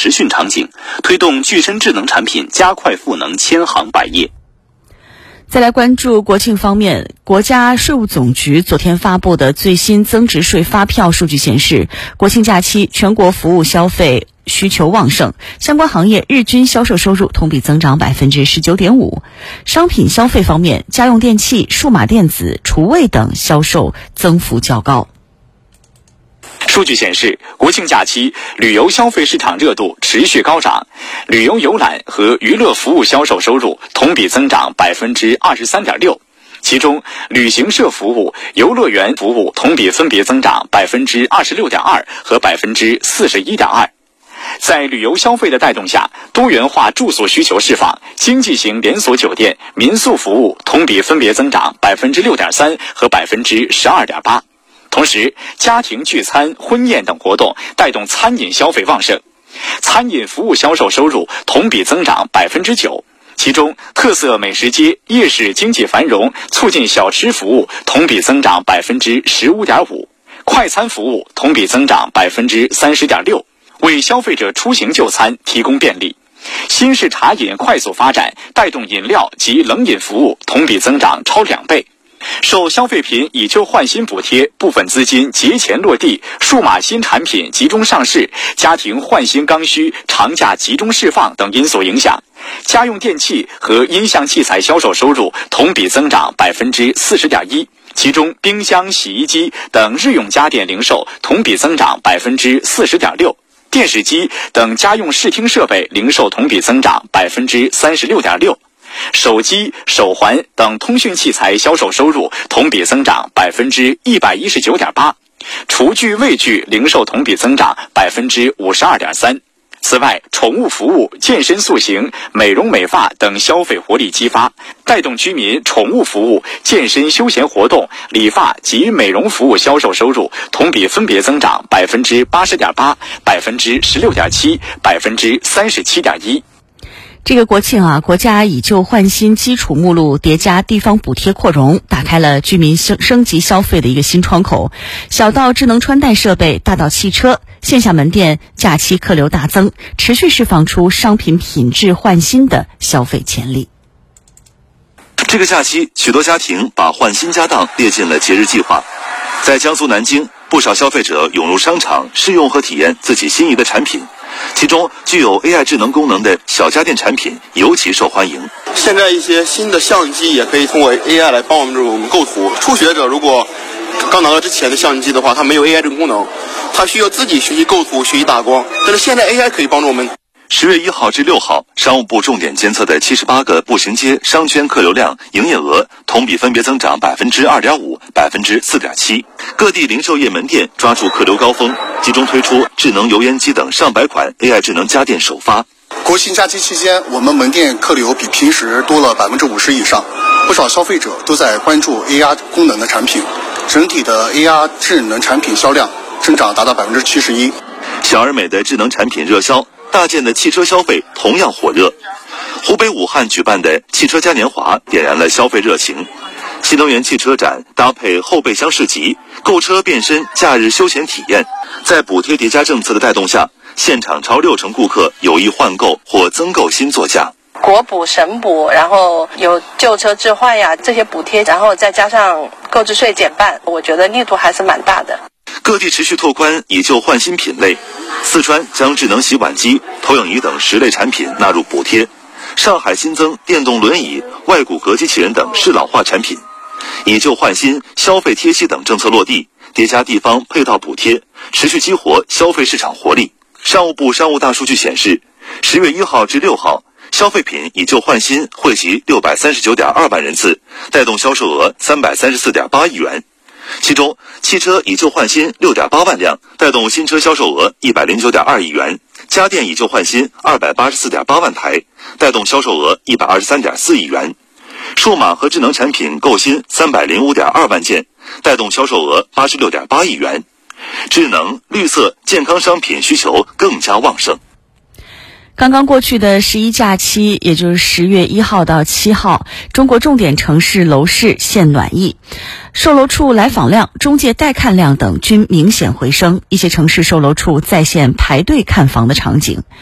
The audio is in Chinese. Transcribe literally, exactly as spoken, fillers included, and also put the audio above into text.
实训场景，推动具身智能产品加快赋能千行百业。 再来关注国庆方面，国家税务总局昨天发布的最新增值税发票数据显示，国庆假期全国服务消费需求旺盛，相关行业日均销售收入同比增长 百分之十九点五。 商品消费方面，家用电器、数码电子、厨卫等销售增幅较高。 数据显示，国庆假期旅游消费市场热度持续高涨，旅游游览和娱乐服务销售收入同比增长 百分之二十三点六， 其中旅行社服务、游乐园服务同比分别增长 百分之二十六点二 和 百分之四十一点二。在旅游消费的带动下，多元化住宿需求释放，经济型连锁酒店、民宿服务同比分别增长 百分之六点三 和 百分之十二点八。同时，家庭聚餐、婚宴等活动带动餐饮消费旺盛，餐饮服务销售收入同比增长 百分之九， 其中特色美食街、夜市经济繁荣，促进小吃服务同比增长 百分之十五点五， 快餐服务同比增长 百分之三十点六， 为消费者出行就餐提供便利。新式茶饮快速发展，带动饮料及冷饮服务同比增长超两倍。受消费品以旧换新补贴、部分资金节前落地、数码新产品集中上市、家庭换新刚需、长假集中释放等因素影响，家用电器和音像器材销售收入同比增长 百分之四十点一， 其中冰箱、洗衣机等日用家电零售同比增长 百分之四十点六， 电视机等家用视听设备零售同比增长 百分之三十六点六。手机、手环等通讯器材销售收入同比增长 百分之一百一十九点八， 厨具、卫具零售同比增长 百分之五十二点三。 此外，宠物服务、健身塑形、美容美发等消费活力激发，带动居民宠物服务、健身休闲活动、理发及美容服务销售收入同比分别增长 百分之八十点八、百分之十六点七、百分之三十七点一。 这个国庆啊，国家以旧换新基础目录叠加地方补贴扩容，打开了居民升升级消费的一个新窗口。小到智能穿戴设备，大到汽车，线下门店假期客流大增，持续释放出商品品质换新的消费潜力。 这个假期，许多家庭把换新家当列进了节日计划。在江苏南京，不少消费者涌入商场试用和体验自己心仪的产品。其中具有 A I 智能功能的小家电产品尤其受欢迎。 现在一些新的相机也可以通过 A I 来帮我们我们构图。初学者如果刚拿到之前的相机的话，它没有 A I 这个功能，它需要自己学习构图、学习打光。但是现在 A I 可以帮助我们。 十月一号至六号，商务部重点监测的七十八个步行街商圈客流量、营业额同比分别增长 百分之二点五、百分之四点七。各地零售业门店抓住客流高峰，集中推出智能油烟机等上百款 A I 智能家电首发。 国庆假期期间，我们门店客流比平时多了 百分之五十 以上，不少消费者都在关注 A R 功能的产品，整体的 A R 智能产品销量增长达到 百分之七十一。 小而美的智能产品热销，大件的汽车消费同样火热。湖北武汉举办的汽车嘉年华点燃了消费热情。新能源汽车展搭配后备箱市集，购车变身假日休闲体验。在补贴叠加政策的带动下，现场超六成顾客有意换购或增购新座驾。 国补、省补，然后有旧车置换呀这些补贴，然后再加上购置税减半，我觉得力度还是蛮大的。 各地持续拓宽以旧换新品类，四川将智能洗碗机、投影仪等十类产品纳入补贴，上海新增电动轮椅、外骨骼机器人等适老化产品。以旧换新、消费贴息等政策落地，叠加地方配套补贴，持续激活消费市场活力。商务部商务大数据显示，十月一号至六号，消费品以旧换新惠及六百三十九点二万人次，带动销售额三百三十四点八亿元。其中，汽车以旧换新 六点八万辆，带动新车销售额一百零九点二亿元；家电以旧换新二百八十四点八万台，带动销售额一百二十三点四亿元；数码和智能产品购新三百零五点二万件，带动销售额八十六点八亿元。智能、绿色、健康商品需求更加旺盛。 刚刚过去的十一假期，也就是十月一号到七号，中国重点城市楼市现暖意，售楼处来访量、中介带看量等均明显回升，一些城市售楼处再现排队看房的场景。